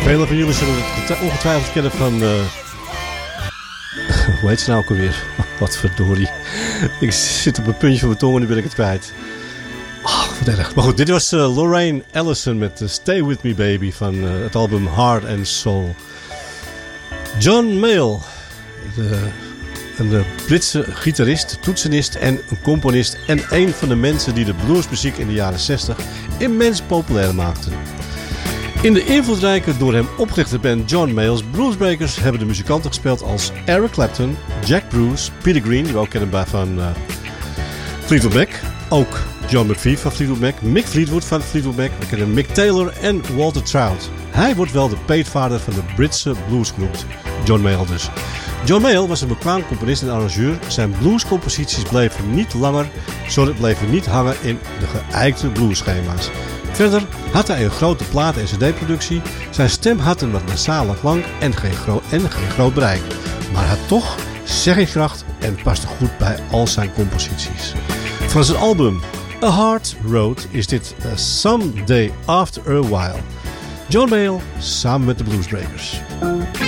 Velen van jullie zullen het ongetwijfeld kennen van... hoe heet ze nou ook alweer? Wat verdorie. Ik zit op een puntje van mijn tong en nu ben ik het kwijt. Wat erg. Maar goed, dit was Lorraine Allison met Stay With Me Baby van het album Heart and Soul. John Mayall, een Britse gitarist, toetsenist en een componist en een van de mensen die de bluesmuziek in de jaren 60 immens populair maakten. In de invloedrijke door hem opgerichte band John Mayall's Bluesbreakers hebben de muzikanten gespeeld als Eric Clapton, Jack Bruce, Peter Green, die we ook kennen van Fleetwood Mac, ook John McVie van Fleetwood Mac, Mick Fleetwood van Fleetwood Mac, we kennen Mick Taylor en Walter Trout. Hij wordt wel de peetvader van de Britse bluesgroep, John Mayall dus. John Mayall was een bekwaam componist en arrangeur. Zijn bluescomposities bleven niet langer, zodat bleven niet hangen in de geëikte bluesschema's. Verder had hij een grote plaat- en cd-productie. Zijn stem had een wat nasale klank en geen groot bereik. Maar had toch zeggingskracht en paste goed bij al zijn composities. Van zijn album A Hard Road is dit Someday After a While. John Mayall samen met de Bluesbreakers.